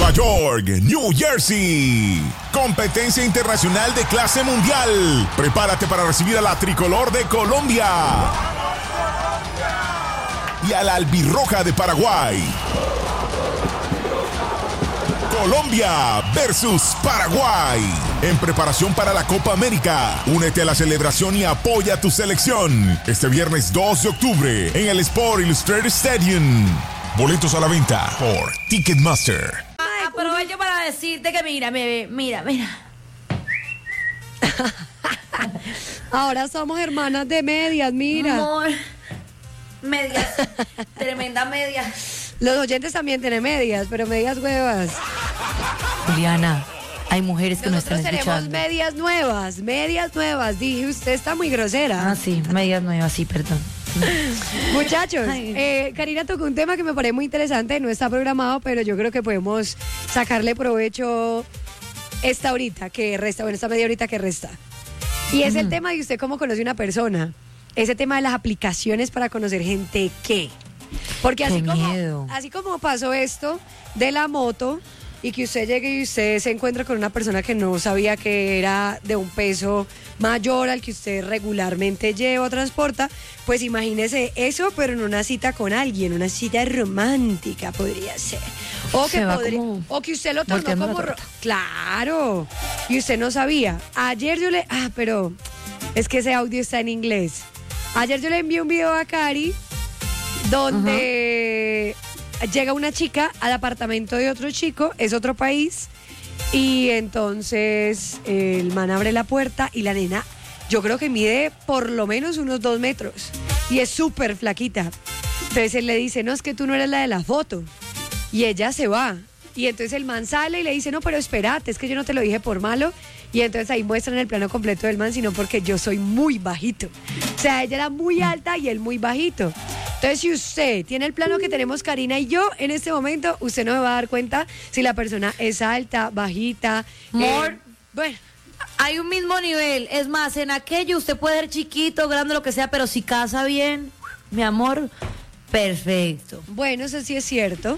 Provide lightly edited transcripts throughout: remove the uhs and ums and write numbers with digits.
Nueva York, New Jersey. Competencia internacional de clase mundial. Prepárate para recibir a la tricolor de Colombia y a la albirroja de Paraguay. Colombia versus Paraguay. En preparación para la Copa América. Únete a la celebración y apoya a tu selección. Este viernes 2 de octubre en el Sport Illustrated Stadium. Boletos a la venta por Ticketmaster. Aprovecho para decirte que mira. Ahora somos hermanas de medias, mira. Amor, medias, tremenda medias. Los oyentes también tienen medias, pero medias huevas. Juliana, hay mujeres que Nosotros no están tenemos escuchando. medias nuevas. Dije, usted está muy grosera. Ah, sí, medias nuevas, sí, perdón. Muchachos, Ay. Karina tocó un tema que me parece muy interesante, no está programado, pero yo creo que podemos sacarle provecho esta horita que resta, bueno, esta media horita que resta. Y es el tema de usted cómo conoce una persona, ese tema de las aplicaciones para conocer gente que. Porque Qué miedo. así como pasó esto de la moto y que usted llegue y usted se encuentra con una persona que no sabía que era de un peso mayor al que usted regularmente lleva o transporta, pues imagínese eso, pero en una cita con alguien, una cita romántica podría ser. O que, o que usted lo tomó volteando como... la torta. Claro, y usted no sabía. Ayer yo le... pero es que ese audio está en inglés. Ayer yo le envié un video a Cari donde llega una chica al apartamento de otro chico, es otro país, y entonces el man abre la puerta y la nena, yo creo que mide por lo menos unos 2 metros y es súper flaquita. Entonces él le dice, no, es que tú no eres la de la foto, y ella se va. Y entonces el man sale y le dice, no, pero espérate, es que yo no te lo dije por malo. Y entonces ahí muestran el plano completo del man, sino porque yo soy muy bajito. O sea, ella era muy alta y él muy bajito. Entonces, si usted tiene el plano que tenemos Karina y yo, en este momento, usted no me va a dar cuenta si la persona es alta, bajita. Amor, Bueno, hay un mismo nivel. Es más, en aquello usted puede ser chiquito, grande, lo que sea, pero si casa bien, mi amor, perfecto. bueno, eso sí es cierto.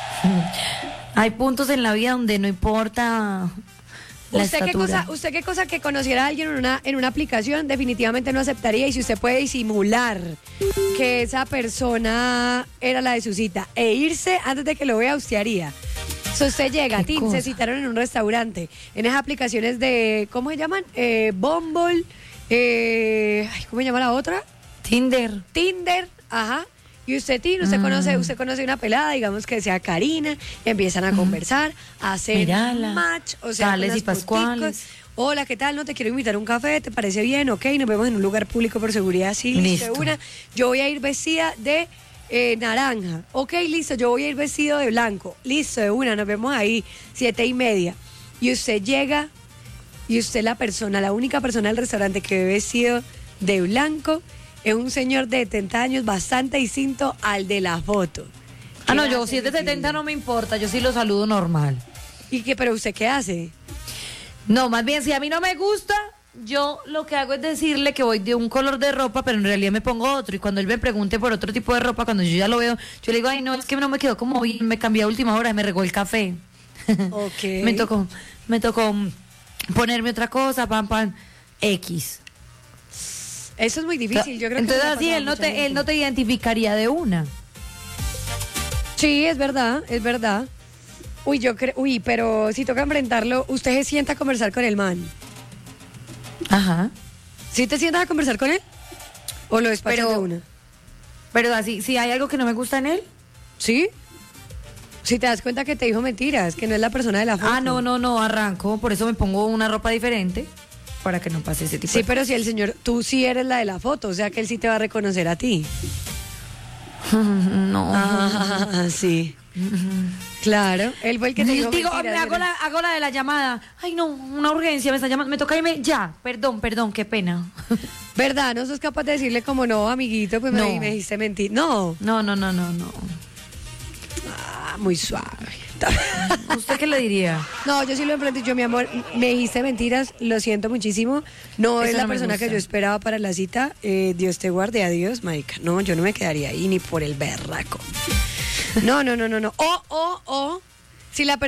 Hay puntos en la vida donde no importa la estatura. ¿Usted qué cosa que conociera a alguien en una aplicación definitivamente no aceptaría? Y si usted puede disimular que esa persona era la de su cita e irse antes de que lo vea, usted haría. Si usted llega, ¿Qué se cosa? citaron en un restaurante, en esas aplicaciones de, ¿cómo se llaman? Bumble, ¿cómo se llama la otra? Tinder. Tinder, ajá. Y usted conoce una pelada, digamos que sea Karina, y empiezan a conversar, a hacer Mírala. match, o sea, Tales unas y pascuales. foticos. Hola, ¿qué tal? No te quiero invitar a un café, ¿te parece bien? Ok, nos vemos en un lugar público por seguridad, sí, listo. Listo. De una. Yo voy a ir vestida de naranja. Ok, listo, yo voy a ir vestido de blanco. Listo, de una, nos vemos ahí, 7:30. Y usted llega, y usted la única persona del restaurante que ve vestido de blanco, es un señor de 70 años bastante distinto al de la foto. Ah, no, ¿Qué yo hace, si es de mi 70 vida? no me importa, yo sí lo saludo normal. Pero usted qué hace? No, más bien, si a mí no me gusta, yo lo que hago es decirle que voy de un color de ropa, pero en realidad me pongo otro. Y cuando él me pregunte por otro tipo de ropa, cuando yo ya lo veo, yo le digo, ay, no, es que no me quedó como bien, me cambié a última hora, me regó el café. Ok. me tocó ponerme otra cosa, pam, X. Eso es muy difícil, yo creo que Entonces eso le así pasa a él mucha gente. no te identificaría de una. Sí, es verdad. Pero si toca enfrentarlo, usted se sienta a conversar con el man. Ajá. ¿Sí te sientas a conversar con él? ¿O lo despachas Pero- de una? Pero así, si hay algo que no me gusta en él. ¿Sí? Si te das cuenta que te dijo mentiras, que no es la persona de la foto. Ah, no, arranco. Por eso me pongo una ropa diferente. Para que no pase ese tipo Sí, de pero si el señor, tú sí eres la de la foto, o sea que él sí te va a reconocer a ti. No. Ah, sí. Claro, él fue el que te dijo Digo, mentiras, hago la de la llamada. Ay, no, una urgencia, me está llamando. Me toca irme ya. Perdón, qué pena. ¿Verdad? ¿No sos capaz de decirle como no, amiguito? Pues No. me dijiste mentir. No. No. Ah, muy suave. ¿Usted qué le diría? No, yo sí lo enfrento. Yo, mi amor, me dijiste mentiras, lo siento muchísimo. No Eso es la no me persona que gusta. yo esperaba para la cita. Dios te guarde, adiós, marica. No, yo no me quedaría ahí ni por el berraco. No. O, si la persona